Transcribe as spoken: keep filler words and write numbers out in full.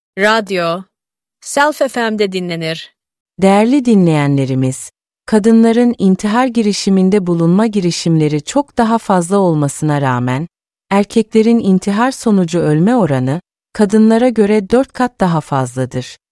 Radyo, Self F M'de dinlenir. Değerli dinleyenlerimiz, kadınların intihar girişiminde bulunma girişimleri çok daha fazla olmasına rağmen, erkeklerin intihar sonucu ölme oranı, kadınlara göre dört kat daha fazladır.